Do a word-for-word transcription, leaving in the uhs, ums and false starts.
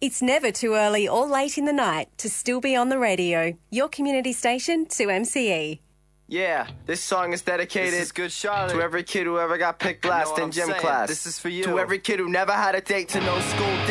It's never too early or late in the night to still be on the radio. Your community station, two M C E. Yeah, this song is dedicated This is good, Charlotte. to every kid who ever got picked last You know in what gym I'm saying? class. This is for you. To every kid who never had a date to no school